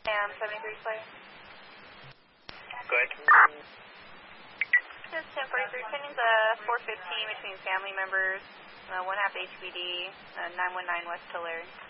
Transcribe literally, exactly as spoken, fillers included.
Sam seventy-three play. Go ahead. This is ten forty-three, pending the four fifteen between family members, uh, one half H B D, uh, nine one nine West Tulare.